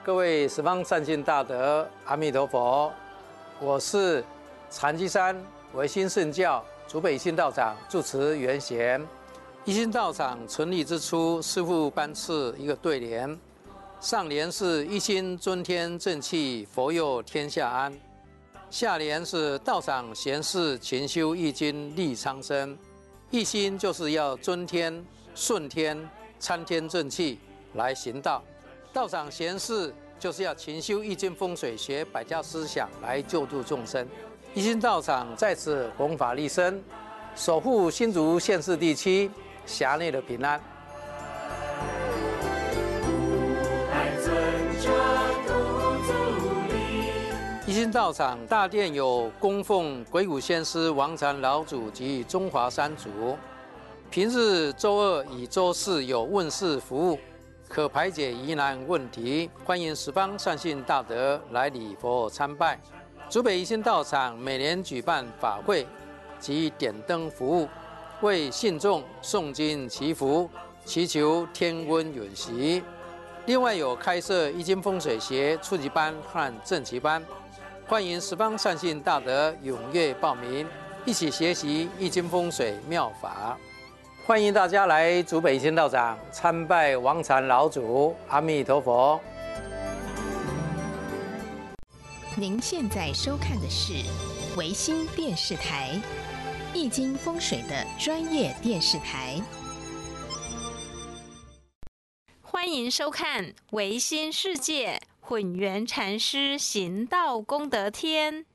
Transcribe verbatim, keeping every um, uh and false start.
各位十方善信大德，阿弥陀佛！我是禅机山唯心圣教竹北一心道长住持圆贤。一心道场成立之初，师父颁赐一个对联，上联是一心尊天正气，佛佑天下安；下联是道场贤士勤修易经利苍生。一心就是要尊天顺天参天正气来行道，道场贤士就是要勤修易经风水学百家思想来救度众生。一心道场在此弘法利生，守护新竹县市地区辖内的平安。一心道场大殿有供奉鬼谷先师、王禅老祖及中华三祖。平日周二以周四有问事服务，可排解疑难问题。欢迎十方善信大德来礼佛参拜。竹北一心道场每年举办法会及点灯服务，为信众诵经祈福，祈求天温允习。另外有开设易经风水学初级班和正级班，欢迎十方善信大德踊跃报名，一起学习易经风水妙法。欢迎大家来竹北一心道场参拜王禅老祖，阿弥陀佛。 您现在收看的是维新电视台易经风水的专业电视台。 欢迎收看维新世界混元禅师行道功德篇。